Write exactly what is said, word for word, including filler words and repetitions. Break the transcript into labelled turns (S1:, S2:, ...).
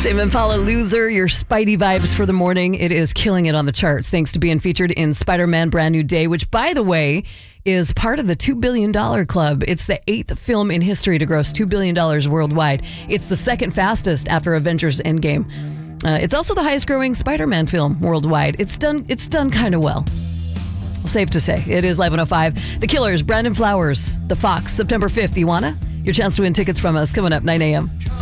S1: Tame Impala Loser, your Spidey vibes for the morning. It is killing it on the charts thanks to being featured in Spider-Man Brand New Day, which, by the way, is part of the two billion dollars club. It's the eighth film in history to gross two billion dollars worldwide. It's the second fastest after Avengers Endgame. Uh, it's also the highest growing Spider-Man film worldwide. It's done, it's done kind of well. Safe to say. It is Live one oh five. The Killers, Brandon Flowers, The Fox, September fifth. You wanna? Your chance to win tickets from us coming up nine a.m.